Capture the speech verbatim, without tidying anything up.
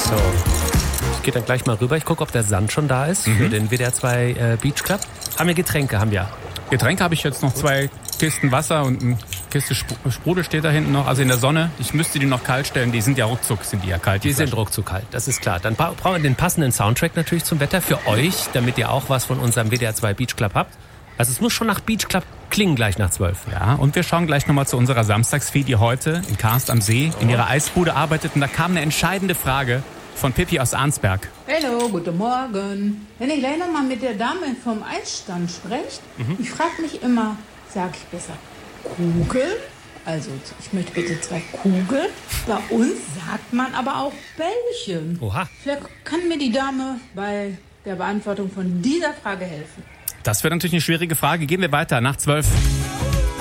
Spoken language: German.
So. Ich gehe dann gleich mal rüber. Ich gucke, ob der Sand schon da ist mhm. für den W D R zwei äh, Beach Club. Haben wir Getränke? Haben wir. Getränke habe ich jetzt noch zwei Kisten Wasser und eine Kiste Sprudel steht da hinten noch. Also in der Sonne. Ich müsste die noch kalt stellen. Die sind ja ruckzuck, sind die ja kalt. Die, die sind ruckzuck kalt, das ist klar. Dann brauchen wir den passenden Soundtrack natürlich zum Wetter für euch, damit ihr auch was von unserem W D R zwei Beach Club habt. Also es muss schon nach Beach Club klingen gleich nach zwölf. Ja, und wir schauen gleich nochmal zu unserer Samstagsfee, die heute in Karst am See in ihrer Eisbude arbeitet. Und da kam eine entscheidende Frage von Pippi aus Arnsberg. Hallo, guten Morgen. Wenn ich gleich nochmal mit der Dame vom Eisstand spreche, mhm. ich frage mich immer, sage ich besser Kugel? Also ich möchte bitte zwei Kugeln. Bei uns sagt man aber auch Bällchen. Oha. Vielleicht kann mir die Dame bei der Beantwortung von dieser Frage helfen. Das wird natürlich eine schwierige Frage. Gehen wir weiter nach zwölf.